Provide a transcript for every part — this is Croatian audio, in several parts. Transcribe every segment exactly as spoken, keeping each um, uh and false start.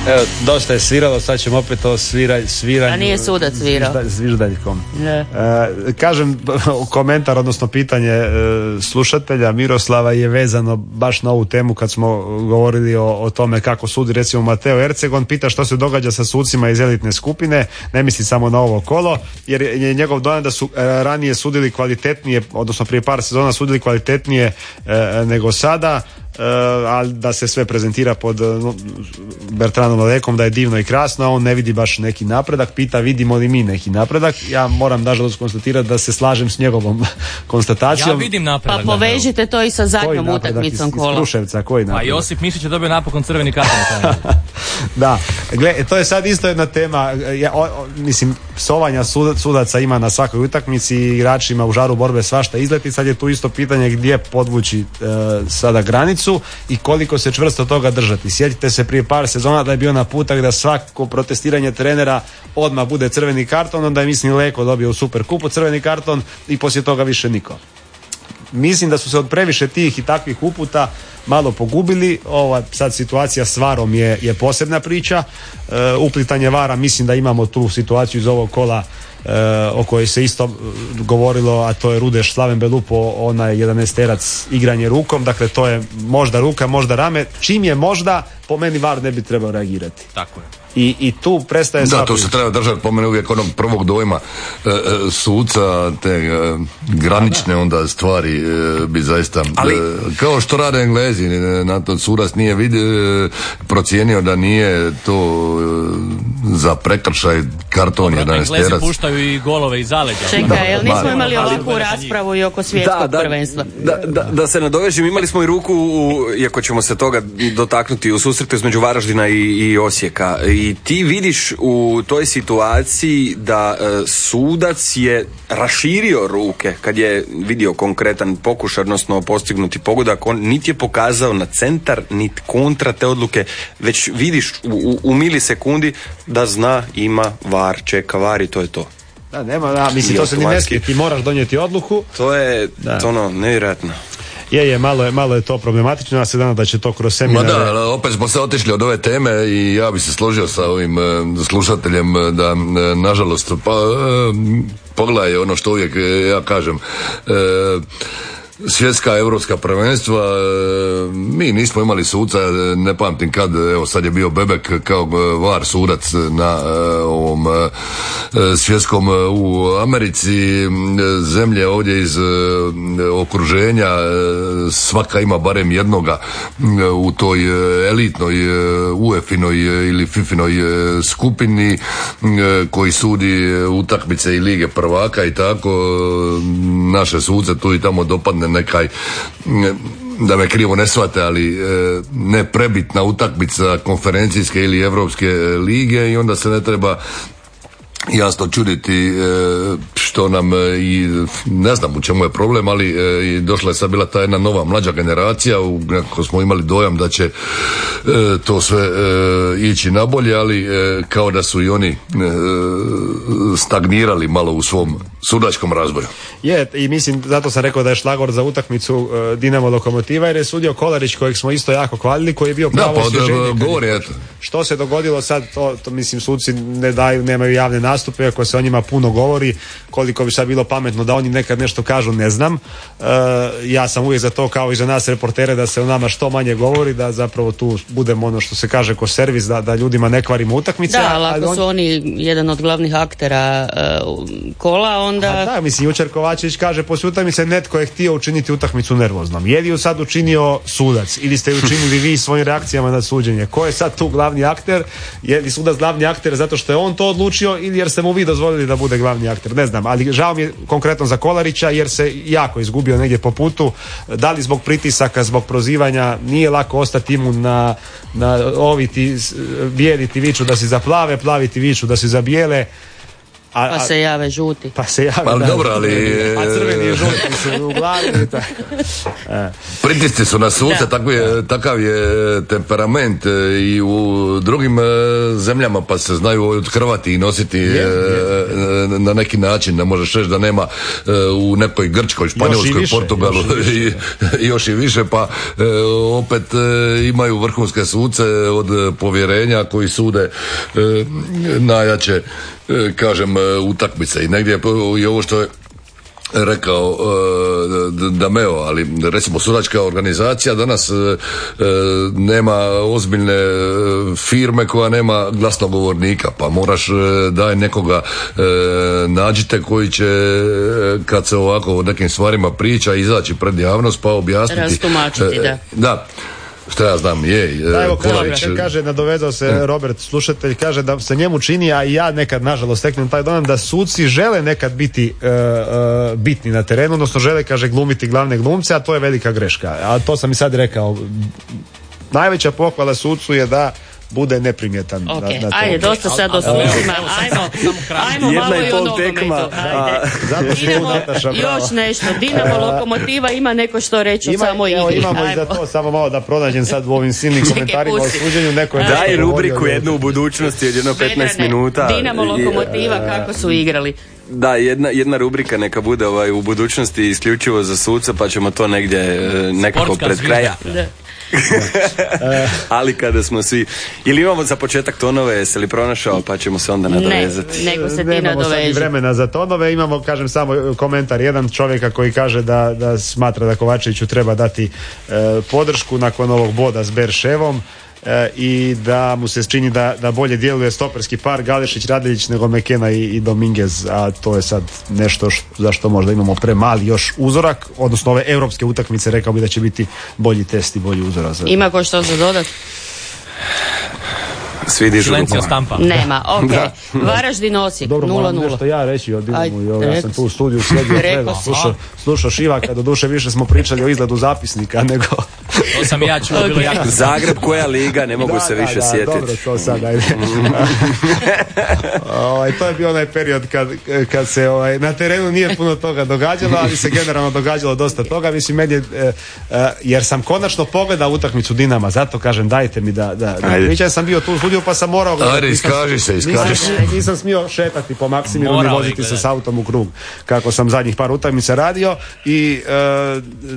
Evo, dosta je sviralo, sad ćemo opet to svira, sviranje. A nije sudac svirao. Zviždaljkom. Ne. E, kažem, komentar, odnosno pitanje e, slušatelja Miroslava je vezano baš na ovu temu kad smo govorili o, o tome kako sudi recimo Mateo Erceg. On pita što se događa sa sucima iz elitne skupine, ne misli samo na ovo kolo, jer je njegov dojam da su e, ranije sudili kvalitetnije, odnosno prije par sezona sudili kvalitetnije e, nego sada. Uh, ali da se sve prezentira pod uh, Bertranom Lekom, da je divno i krasno, a on ne vidi baš neki napredak. Pita vidimo li mi neki napredak. Ja moram nažalost konstatirati da se slažem s njegovom konstatacijom. Ja vidim napredak. Pa povežite to i sa zadnjom utakmicom kola. Iz Kruševca, koji napredak? A Josip Mišić je dobio napokon crveni karton. Da, gle, to je sad isto jedna tema. Ja, o, o, mislim, psovanja sud, sudaca ima na svakoj utakmici, igračima u žaru borbe svašta izleti. Sad je tu isto pitanje gdje podvući e, sada granicu i koliko se čvrsto toga držati. Sjetite se prije par sezona da je bio naputak da svako protestiranje trenera odmah bude crveni karton, onda je mislim Leko dobio u Superkupu crveni karton i poslije toga više niko. Mislim da su se od previše tih i takvih uputa malo pogubili. Ova sad situacija s varom je, je posebna priča. E, uplitanje vara, mislim da imamo tu situaciju iz ovog kola e, o kojoj se isto govorilo, a to je Rudeš Slaven Belupo, onaj jedanaesterac igranje rukom, dakle to je možda ruka, možda rame. Čim je možda, po meni var ne bi trebao reagirati. Tako je. I, i tu prestaje... Da, tu se treba držati po mene uvijek onog prvog dojma e, e, suca, te e, granične onda stvari e, bi zaista... Ali... E, kao što rade Englezi, na to sudac nije vidio, e, procijenio da nije to e, za prekršaj karton jedanaesterac. Englezi puštaju i golove iz zaleđa. Čekaj, jel nismo imali ovakvu raspravu i oko svjetskog da, da, prvenstva? Da, da, da se nadovežem, imali smo i ruku, u, iako ćemo se toga dotaknuti, u susretu između Varaždina i, i Osijeka. I ti vidiš u toj situaciji da e, sudac je raširio ruke kad je vidio konkretan pokušaj, odnosno postignuti pogodak. On niti je pokazao na centar, niti kontra te odluke, već vidiš u, u, u milisekundi da zna, ima var, čeka var i to je to. Da, nema, da, mislim, to se ni ne smije, ti moraš donijeti odluku. To je to ono, nevjerojatno. Je, je, malo je, malo je to problematično, ja se nadam da će to kroz seminare... Ma da, opet smo se otišli od ove teme i ja bi se složio sa ovim e, slušateljem da, e, nažalost, pa e, pogledaj ono što uvijek e, ja kažem, e, svjetska, europska prvenstva, mi nismo imali suca, ne pamtim kad, evo sad je bio Bebek kao var sudac na ovom svjetskom u Americi, zemlje ovdje iz okruženja, svaka ima barem jednoga u toj elitnoj U E F I-noj ili Fifinoj skupini koji sudi utakmice i lige prvaka i tako, naše suce tu i tamo dopadne nekaj, da me krivo ne shvate, ali ne prebitna utakmica konferencijske ili evropske lige i onda se ne treba jasno čuditi što nam i ne znam u čemu je problem, ali došla je sad bila ta jedna nova mlađa generacija, nekako smo imali dojam da će to sve ići nabolje, ali kao da su i oni stagnirali malo u svom sudačkom razvoju. Je, i mislim, zato sam rekao da je šlagor za utakmicu uh, Dinamo Lokomotiva, jer je sudio Kolarić kojeg smo isto jako hvalili, koji je bio pravo da, osvježenje. Pa, govori, eto. Što se dogodilo sad, to, to mislim suci ne daju, nemaju javne nastupe, ako se o njima puno govori, koliko bi sad bilo pametno da oni nekad nešto kažu, ne znam. Uh, ja sam uvijek za to, kao i za nas reportere, da se o nama što manje govori, da zapravo tu budemo ono što se kaže ko servis, da, da ljudima ne kvarimo utakmice. Da, ali ako on... su oni jedan od glavnih aktera uh, kola, onda... A da, mislim, jučer Kovačević kaže poslije utakmice netko je htio učiniti utakmicu nervoznom. Je li ju sad učinio sudac ili ste ju učinili vi svojim reakcijama na suđenje? Ko je sad tu glavni akter? Je li sudac glavni akter zato što je on to odlučio ili jer ste mu vi dozvolili da bude glavni akter? Ne znam, ali žao mi je konkretno za Kolarića jer se jako izgubio negdje po putu. Da li zbog pritisaka, zbog prozivanja, nije lako ostati imun na, na ovi ti bijeli ti viču da si za plave, plavi ti viču da si za bijele. A, Pa se jave žuti. Pa se jave, Ali da, dobro, ali, a crveni i žuti su u glavi. Pritisci su na suce, tako je, takav je temperament e, i u drugim e, zemljama, pa se znaju othrvati i nositi e, e, na neki način. Ne možeš reći da nema e, u nekoj Grčkoj, Španjolskoj, više, Portugalu još i i, i još i više, pa e, opet e, imaju vrhunske suce od povjerenja koji sude e, najjače e, kažem e, utakmice. I negdje i ovo što je rekao uh, Dameo, ali recimo sudačka organizacija danas uh, nema ozbiljne firme koja nema glasnogovornika, pa moraš uh, daj nekoga uh, nađite koji će uh, kad se ovako o nekim stvarima priča izaći pred javnost pa objasniti. Rastumačiti, da. Uh, da. Što ja znam, je. Da, evo, Kovač, kaže, kaže, nadovezao se Robert, slušatelj, kaže da se njemu čini, a i ja nekad, nažalost, steknem taj dojam da suci žele nekad biti uh, uh, bitni na terenu, odnosno žele, kaže, glumiti glavne glumce, a to je velika greška. A to sam i sad rekao. Najveća pohvala sucu je da bude neprimjetan. Okay. Na, na ajde, dosta sad o sucima. Ajmo, ajmo malo i o nogometu. Ajde. Idemo, još nešto. Dinamo, Lokomotiva, ima neko što reći o samoj igri. Imamo i za to, samo malo da pronađem sad u ovim silnim komentarima o suđenju. Neko je daj rubriku jednu u budućnosti od jedno petnaest minuta. Dinamo, Lokomotiva, kako su igrali. Da, jedna, jedna rubrika neka bude ovaj, u budućnosti isključivo za suca, pa ćemo to negdje nekako pred kraja. Da. Ali kada smo svi, ili imamo za početak tonove, jesi li pronašao, pa ćemo se onda nadovezati. Ne, nego se ti Nemamo sad i vremena za tonove, imamo, kažem, samo komentar jedan čovjeka koji kaže da, da smatra da Kovačeviću treba dati e, podršku nakon ovog boda s Berševom. E, i da mu se čini da, da bolje djeluje stoperski par Galešić-Radeljić nego Mekena i, i Dominguez, a to je sad nešto š, za što možda imamo premali još uzorak, odnosno ove europske utakmice rekao bi da će biti bolji test i bolji uzorak. Za... Ima ko što za dodat? Svi dižu ruku. Stampa. Nema, ok. Varaždin Osijek, dobro, nula nula. Dobro, moram nešto ja reći o Dinamu i ovo, ja sam tu u studiju sjedio, slušao, slušao Šivaka, do duše više smo pričali o izgledu zapisnika nego... To sam ja čuo, bilo jako. Zagreb, koja liga, ne mogu da, se da, više da, sjetiti. Dobro, to sad, ajde. ovaj, to je bio onaj period kad, kad se ovaj, na terenu nije puno toga događalo, ali se generalno događalo dosta toga. Mislim, meni je, e, e, jer sam konačno pogledao utakmicu Dinama, zato kažem, dajte mi da... da, da pričam, sam bio tu u studiju pa sam morao gledati. Ajde, iskaži se, iskaži se. Nisam, nisam smio šetati po Maksimiru ni voziti se s autom u krug, kako sam zadnjih par utakmica radio i... E,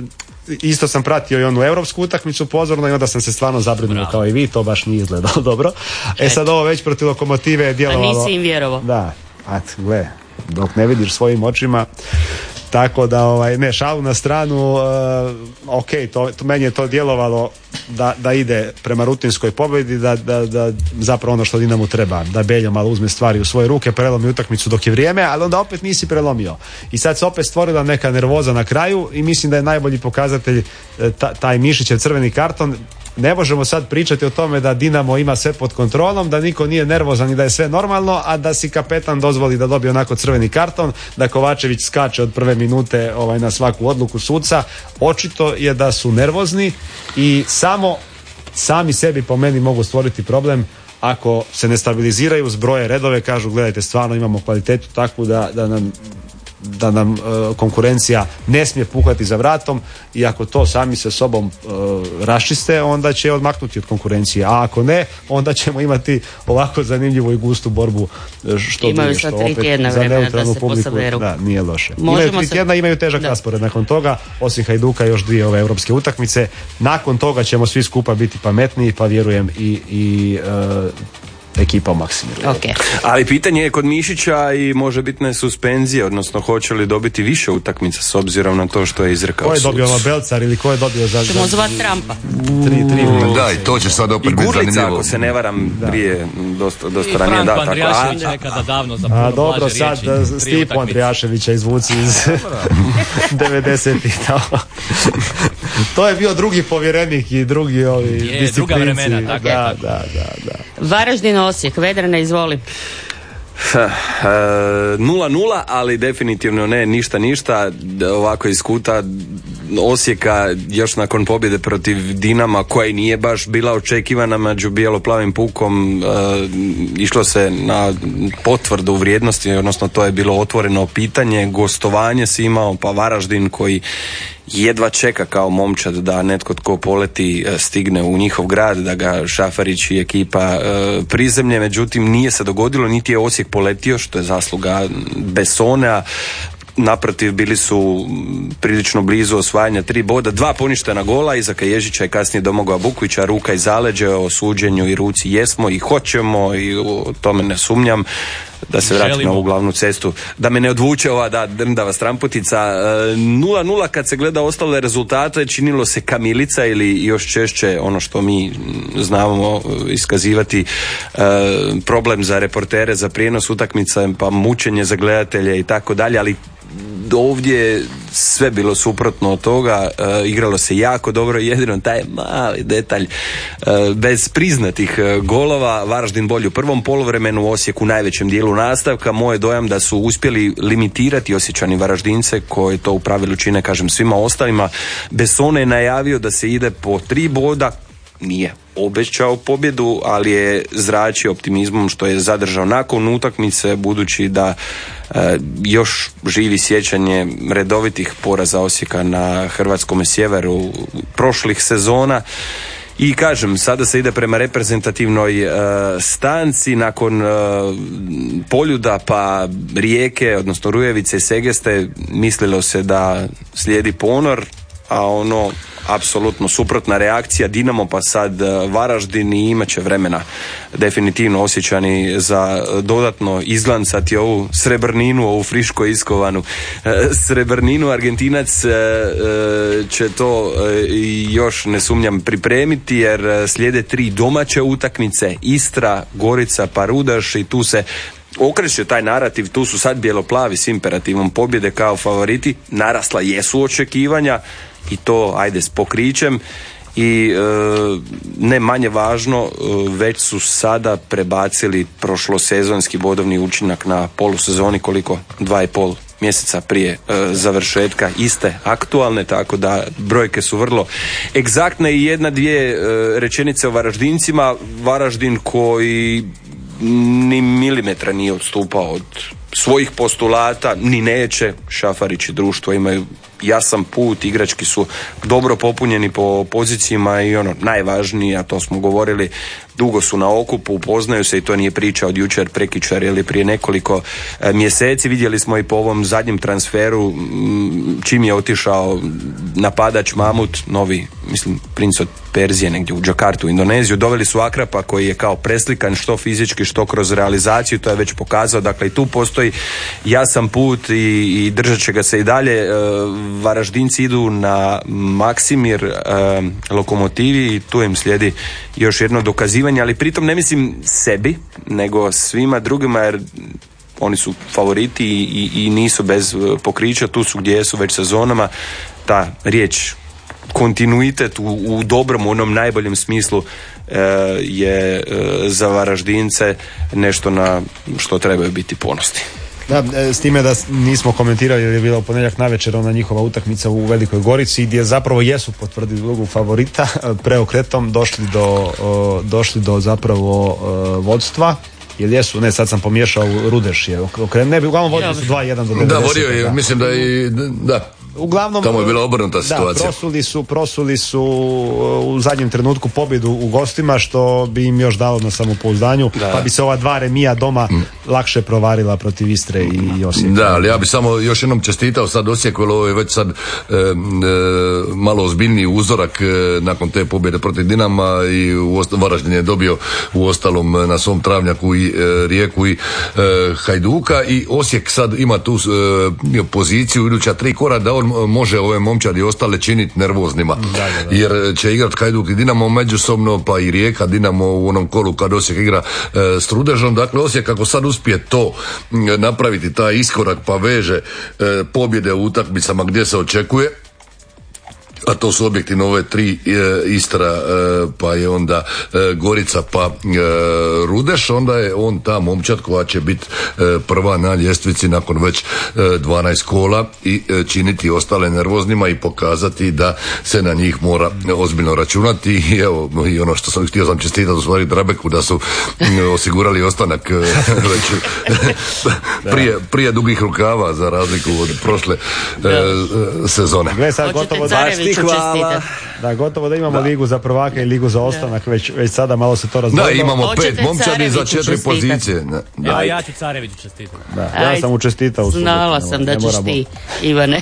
isto sam pratio i onu europsku utakmicu pozorno i onda sam se stvarno zabrinuo kao i vi, to baš nije izgledalo dobro. E sad ovo već protiv Lokomotive je djelovalo... A nisi im vjerovao. Da, at, gle, dok ne vidiš svojim očima. Tako da, ovaj, ne, šalu na stranu, uh, ok, to, to, meni je to djelovalo da, da ide prema rutinskoj pobjedi, da, da, da zapravo ono što Dinamu treba, da Beljo malo uzme stvari u svoje ruke, prelomi utakmicu dok je vrijeme, ali onda opet nisi prelomio. I sad se opet stvorila neka nervoza na kraju i mislim da je najbolji pokazatelj ta, taj Mišićev crveni karton. Ne možemo sad pričati o tome da Dinamo ima sve pod kontrolom, da niko nije nervozan i da je sve normalno, a da si kapetan dozvoli da dobije onako crveni karton, da Kovačević skače od prve minute ovaj, na svaku odluku suca. Očito je da su nervozni i samo sami sebi po meni mogu stvoriti problem ako se ne stabiliziraju, zbroje redove, kažu gledajte, stvarno imamo kvalitetu takvu da, da nam da nam e, konkurencija ne smije puhati za vratom i ako to sami sa sobom e, raščiste, onda će odmaknuti od konkurencije, a ako ne, onda ćemo imati ovako zanimljivu i gustu borbu što imaju duje, sad što tri opet tjedna za vremena neutralnu da se publiku, posaberu. da, nije loše. Možemo imaju tri se... tjedna, imaju težak da. raspored nakon toga, osim Hajduka još dvije ove europske utakmice, nakon toga ćemo svi skupa biti pametniji, pa vjerujem i, i e, ekipa u Maksimiru. Okay. Ali pitanje je kod Mišića i može bitne suspenzije, odnosno hoće li dobiti više utakmica s obzirom na to što je izrekao. Ko je suc. dobio ono Belcar ili ko je dobio za... Ćemo zvati Trumpa. Tri, tri. Da, i to će sad opet I biti Gurlica, zanimljivo. ako se ne varam, da. prije dosta, dosta I ranije. Franko Da, tako. Andrijašević A, nekada davno za puno A dobro, blaže sad riječi, tri Stipo utakmice. Andrijaševića izvuci iz devedesetih. To je bio drugi povjerenik i drugi ovi Je, disciplinci. druga vremena, tako je, da, tako. da, da, da. Varaždin Osijek, Vedrana, izvoli. nula nula, ali definitivno ne ništa ništa. Ovako iz kuta Osijeka, još nakon pobjede protiv Dinama, koja i nije baš bila očekivana među bijelo-plavim pukom, e, išlo se na potvrdu vrijednosti, odnosno to je bilo otvoreno pitanje. Gostovanje si imao, pa Varaždin koji jedva čeka kao momčad da netko tko poleti stigne u njihov grad, da ga Šafarić i ekipa e, prizemlje, međutim nije se dogodilo, niti je Osijek poletio, što je zasluga Bessonea. Naprotiv, bili su prilično blizu osvajanja tri boda, dva poništena gola, Izaka Ježića i kasnije Domagoja Bukvića, ruka i zaleđe. O suđenju i ruci jesmo i hoćemo i o tome ne sumnjam. Da se vratim na ovu glavnu cestu, da me ne odvuče ova da drndava stramputica. nula nula kad se gleda ostale rezultate, činilo se kamilica ili još češće ono što mi znamo iskazivati, problem za reportere, za prijenos utakmica, pa mučenje za gledatelje i tako dalje, ali ovdje je sve bilo suprotno od toga. E, igralo se jako dobro, jedino taj mali detalj, e, bez priznatih golova. Varaždin bolji u prvom poluvremenu, Osijek u najvećem dijelu nastavka. Moj je dojam da su uspjeli limitirati Osječani Varaždince, koji to u pravilu čine, kažem, svima ostalima. Bessone je najavio da se ide po tri boda, nije obećao pobjedu, ali je zračio optimizmom što je zadržao nakon utakmice, budući da e, još živi sjećanje redovitih poraza Osijeka na hrvatskome sjeveru prošlih sezona. I kažem, sada se ide prema reprezentativnoj e, stanci nakon e, Poljuda pa Rijeke, odnosno Rujevice i Segeste. Mislilo se da slijedi ponor, a ono apsolutno suprotna reakcija. Dinamo pa sad Varaždin i imat će vremena definitivno Osječani za dodatno izglancati ovu srebrninu, ovu friško iskovanu srebrninu. Argentinac će to još, ne sumnjam, pripremiti, jer slijede tri domaće utakmice, Istra, Gorica pa Rudaš, i tu se okreće taj narativ. Tu su sad bijeloplavi s imperativom pobjede kao favoriti. Narasla jesu očekivanja i to ajde s pokrićem, i e, ne manje važno, e, već su sada prebacili prošlosezonski bodovni učinak na polusezoni, koliko dva i pol mjeseca prije e, završetka iste aktualne, tako da brojke su vrlo egzaktne. I jedna dvije e, rečenice o Varaždincima. Varaždin koji ni milimetra nije odstupao od svojih postulata, ni neće. Šafarić i društvo imaju jasan put, igrački su dobro popunjeni po pozicijama i ono najvažnije, a to smo govorili, dugo su na okupu, upoznaju se, i to nije priča od jučer, prekičar ili prije nekoliko e, mjeseci. Vidjeli smo i po ovom zadnjem transferu, m, čim je otišao napadač Mamut, novi, mislim, princ od Perzije, negdje u Džakartu, Indoneziju. Doveli su Akrapa koji je kao preslikan što fizički, što kroz realizaciju, to je već pokazao. Dakle, i tu postoji jasan put i, i držat će ga se i dalje. E, Varaždinci idu na Maksimir, e, Lokomotivi, i tu im slijedi još jedno dokazivanje, ali pritom ne mislim sebi, nego svima drugima, jer oni su favoriti i, i nisu bez pokrića, tu su gdje su već sezonama. Ta riječ kontinuitet u, u dobrom, u onom najboljem smislu e, je e, za Varaždince nešto na što trebaju biti ponosni. Da, s time da nismo komentirali, jer je bila u ponedjeljak navečer ona njihova utakmica u Velikoj Gorici, gdje zapravo jesu potvrdili ulogu favorita, preokretom došli do, došli do zapravo vodstva. Jer jesu, ne, sad sam pomiješao, Rudeš je okren, ne, uglavnom vodili su dva jedan do devedesete. Da, vodio je, mislim da i, da. Uglavnom, tamo je bila obrnuta situacija. Da, prosuli su, prosuli su u zadnjem trenutku pobjedu u gostima, što bi im još dalo na samopouzdanju, da. Pa bi se ova dva remija doma mm. lakše provarila protiv Istre i Osijeka. Da, ali ja bi samo još jednom čestitao sad Osijeku, jer ovo je već sad e, e, malo ozbiljniji uzorak e, nakon te pobjede protiv Dinama, i u Varaždin je dobio u ostalom na svom travnjaku i e, Rijeku i e, Hajduka, i Osijek sad ima tu e, poziciju iduća tri kora da on može ove momčadi ostale činiti nervoznima, da, da, da. Jer će igrat Hajduk i Dinamo međusobno, pa i Rijeka Dinamo u onom kolu kad Osijek igra e, s Rudežom. Dakle, Osijek kako sad uspije to m, napraviti, taj iskorak, pa veže e, pobjede u utakmicama gdje se očekuje, a to su objektivno ove tri e, Istra, e, pa je onda e, Gorica, pa e, Rudeš, onda je on ta momčad koja će biti e, prva na ljestvici nakon već e, dvanaest kola i e, činiti ostale nervoznima i pokazati da se na njih mora ozbiljno računati. I evo, i ono što sam htio sam čestitati u stvari Drabeku da su e, osigurali ostanak e, već prije, prije dugih rukava za razliku od prošle e, sezone. Gle, sad gotovo da, hvala. Da, gotovo da imamo da. ligu za prvake i ligu za ostanak, već, već sada malo se to razdvojilo. Da, imamo pet momčadi za četiri čestitat. pozicije. Da. Evo ja ću Careviću čestitati. Da, ja sam mu čestitao. Znala sam da ćeš ti, Ivane.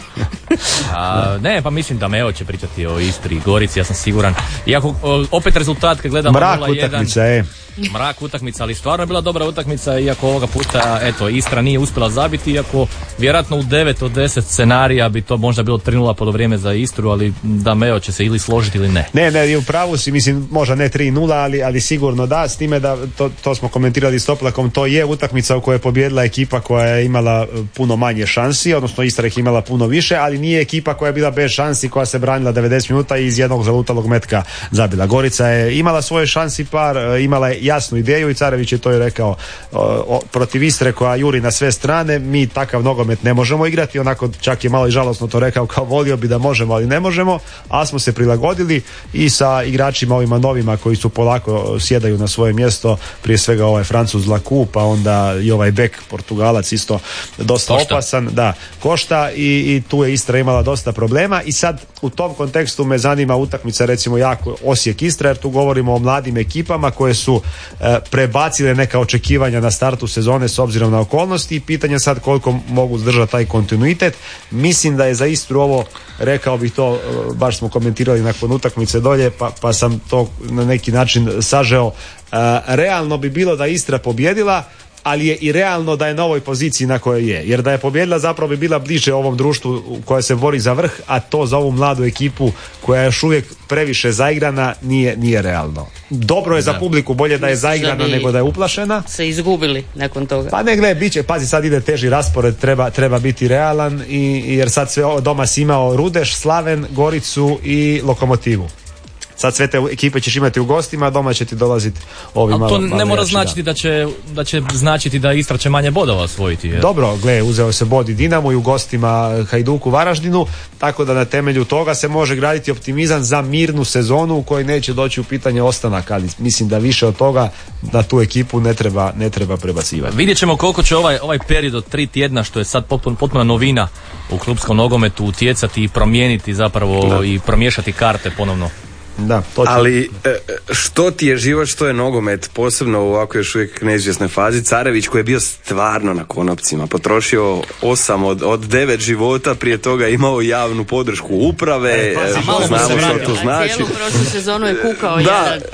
A, ne, pa mislim da Meo će pričati o Istri i Gorici, ja sam siguran. Iako opet rezultat kad gledamo mrak utakmica, e. Mrak utakmica, ali stvarno je bila dobra utakmica, iako ovoga puta, eto, Istra nije uspjela zabiti, iako vjerojatno u devet od deset scenarija bi to možda bilo tri nula polu za Istru, ali da Meo će se ili složiti ili ne. Ne, ne, u pravu si, mislim, možda ne tri nula, ali, ali sigurno da, s time da, to, to smo komentirali s Toplakom, to je utakmica u kojoj je pobijedila ekipa koja je imala puno manje šansi, odnosno Istra ih imala puno više, ali nije ekipa koja je bila bez šansi, koja se branila devedeset minuta i iz jednog zalutalog metka zabila. Gorica je imala svoje šansi par, imala je jasnu ideju i Carević je to i rekao, o, o, protiv Istre koja juri na sve strane, mi takav nogomet ne možemo igrati, onako čak je malo i žalosno to rekao, kao volio bi da možemo, ali ne možemo, ali smo se prilagodili i sa igračima ovima novima koji su polako sjedaju na svoje mjesto, prije svega ovaj Francuz Laku, pa onda i ovaj bek Portugalac isto dosta košta. opasan, da, košta i, i tu je Istra imala dosta problema i sad u tom kontekstu me zanima utakmica recimo jako Osijek Istra, jer tu govorimo o mladim ekipama koje su e, prebacile neka očekivanja na startu sezone s obzirom na okolnosti i pitanje sad koliko mogu zdržati taj kontinuitet. Mislim da je za Istru ovo, rekao bih to, baš smo komentirali nakon utakmice dolje, pa, pa sam to na neki način sažeo. E, realno bi bilo da Istra pobjedila, ali je i realno da je na ovoj poziciji na kojoj je. Jer da je pobjedila zapravo bi bila bliže ovom društvu koja se bori za vrh, a to za ovu mladu ekipu koja je još uvijek previše zaigrana nije, nije realno. Dobro je za publiku, bolje da je zaigrana nego da je uplašena. Se izgubili nakon toga. Pa ne, gle, bit će, pazi, sad ide teži raspored, treba, treba biti realan i, jer sad sve doma si imao Rudeš, Slaven, Goricu i Lokomotivu. Sad sve te ekipe ćeš imati u gostima, a doma će ti dolaziti ovi malo. Ali to malo ne mora jači, značiti da. Da, će, da će značiti da Istra će manje bodova osvojiti. Jer... Dobro, gle, uzeo se bod i Dinamo i u gostima Hajduku Varaždinu, tako da na temelju toga se može graditi optimizam za mirnu sezonu u kojoj neće doći u pitanje ostanak, ali mislim da više od toga da tu ekipu ne treba, ne treba prebacivati. Vidjet ćemo koliko će ovaj, ovaj period od tri tjedna, što je sad potpuno, potpuno novina u klupskom nogometu, utjecati i promijeniti zapravo da. I promiješati karte ponovno. Da, ali što ti je život, što je nogomet, posebno u ovako još uvijek neizvjesnoj fazi. Carević koji je bio stvarno na konopcima, potrošio osam od, od devet života, prije toga imao javnu podršku uprave, e, pa, znamo što to znači. Cijelu prošlu sezonu je kukao da, jedan.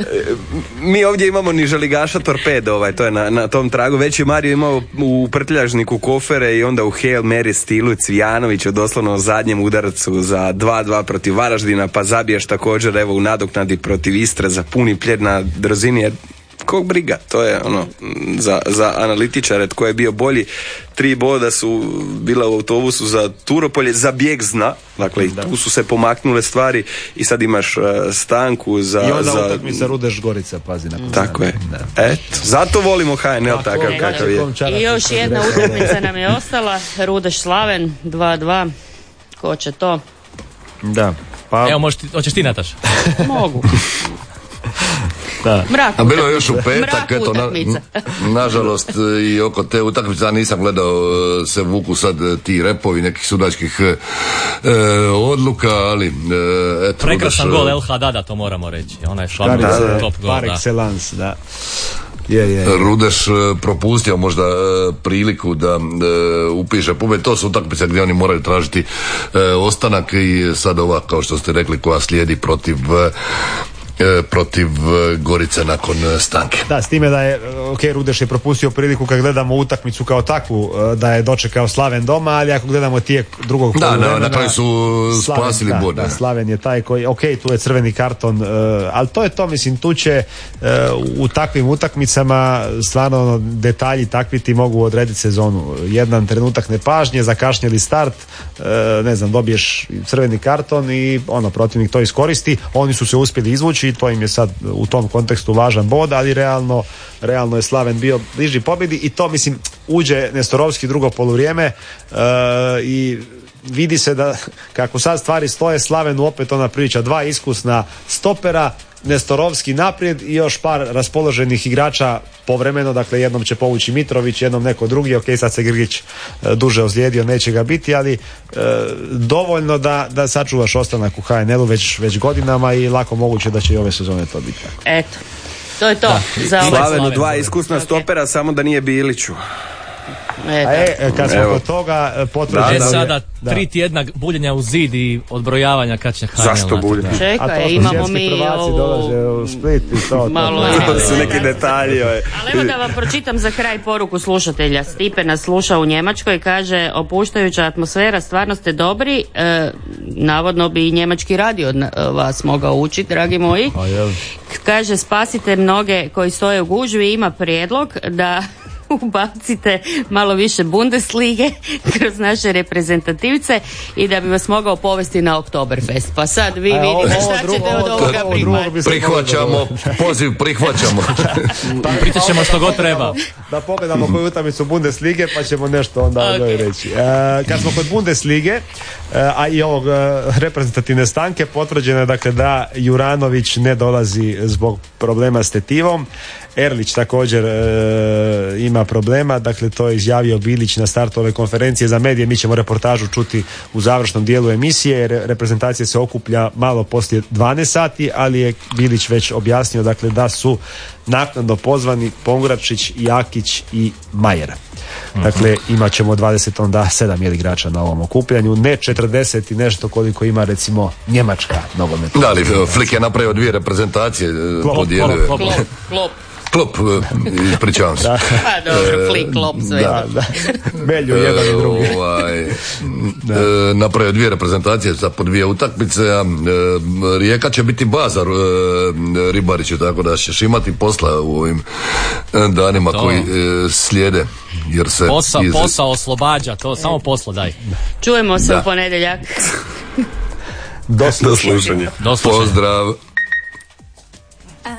Mi ovdje imamo ni želigaša torpedo, ovaj, to je na, na tom tragu. Već je Mario imao u prtljažniku kofere i onda u Hail Mary stilu Cvijanović od doslovno zadnjem udarcu za dva dva protiv Varaždina, pa zabiješ također evo u nadoknadi protiv Istre za puni pljed na drozini, jer kog briga, to je ono za, za analitičare tko je bio bolji. Tri boda su bila u autobusu za Turopolje, za bijeg zna, dakle da. Tu su se pomaknule stvari i sad imaš uh, stanku za... I onda za... utakmica Rudeš Gorica, pazi na mm. Tako je, da. Eto, zato volimo H N L tako, takav kakav je. I još jedna utakmica nam je ostala, Rudeš Slaven dva dva, ko će to? Da. Pa... Evo, možeš ti, hoćeš ti, Nataša? Mogu. Da. Mrak A bilo je još u petak, Mrak eto, na, nažalost i oko te utakmice, ja nisam gledao, se vuku sad ti repovi nekih sudačkih e, odluka, ali e, eto. Prekrasan gol El Hadada, to moramo reći. Ona je šlampila top gol. Par excellence, da. Je, je, je. Rudeš propustio možda e, priliku da e, upiše pobjedu. To su utakmice gdje oni moraju tražiti e, ostanak i sad ova, kao što ste rekli, koja slijedi protiv e, protiv Gorice nakon stanke. Da, s time da je, ok, Rudeš je propustio priliku kad gledamo utakmicu kao takvu, da je dočekao Slaven doma, ali ako gledamo tijek drugog da, na, na kraju su spasili bod. Da, da, Slaven je taj koji, ok, tu je crveni karton, uh, ali to je to, mislim, tu će uh, u takvim utakmicama stvarno detalji takvi ti mogu odrediti sezonu. Jedan trenutak nepažnje, zakašnjeli start, uh, ne znam, dobiješ crveni karton i ono, protivnik to iskoristi. Oni su se uspjeli izvući i to im je sad u tom kontekstu važan bod, ali realno, realno je Slaven bio bliži pobjedi i to, mislim, uđe Nestorovski drugo poluvrijeme uh, i vidi se da kako sad stvari stoje, Slavenu opet ona priča, dva iskusna stopera, Nestorovski naprijed i još par raspoloženih igrača povremeno, dakle jednom će povući Mitrović, jednom neko drugi, ok, sad se Grgić e, duže ozlijedio, neće ga biti, ali e, dovoljno da, da sačuvaš ostanak u ha en el-u već, već godinama i lako moguće da će i ove sezone to biti. Eto, to je to. Da. Za Slavenu dva iskusna stopera, okay. Samo da nije Biliću. E, A e, kad smo kod toga potvrđeno... Da, sada da. tri tjedna buljenja u zid i odbrojavanja kad će ha en el. Zašto buljenja? Čekaj, imamo mi ovu... dolaze u Split i to. Malo to, to su neki detalji. Ali evo da vam pročitam za kraj poruku slušatelja. Stipe nas sluša u Njemačkoj, kaže, opuštajuća atmosfera, stvarno ste dobri. E, navodno bi i njemački radio vas mogao učiti, dragi moji. Kaže, spasite mnoge koji stoje u gužvi, ima prijedlog da ubacite malo više Bundeslige kroz naše reprezentativce i da bi vas mogao povesti na Oktoberfest. Pa sad vi vidite šta ćete od ovoga primati. Prihvaćamo, poziv prihvaćamo. Pričat ćemo što god treba. Da pogledamo koju utakmicu Bundeslige pa ćemo nešto onda okay. reći. E, kad smo kod Bundeslige, e, a i ovog e, reprezentativne stanke, potvrđeno je dakle da Juranović ne dolazi zbog problema s tetivom. Erlić također e, ima problema, dakle to je izjavio Bilić na startu ove konferencije za medije. Mi ćemo reportažu čuti u završnom dijelu emisije jer reprezentacija se okuplja malo poslije dvanaest sati, ali je Bilić već objasnio dakle da su naknadno pozvani Pongračić, Jakić i Majer. Dakle, imat ćemo dvadeset sedam igrača na ovom okupljanju, ne četrdeset i nešto koliko ima recimo Njemačka nogometna. Da, ali Flick je napravio dvije reprezentacije, podijelio. Klop, klop, klop. Klop, ispričavam se. Pa dobro, Flick, klop, sve. Da, da. Belju jedan i drugi. Ovaj, napravio dvije reprezentacije za po dvije utakmice. Rijeka će biti bazar Ribariću, tako da ćeš imati posla u ovim danima to. koji slijede. Jer se Posa, iz... posao oslobađa, to samo poslo daj. Čujemo se da. u ponedjeljak. Do slušanja. Do slušanja. Pozdrav.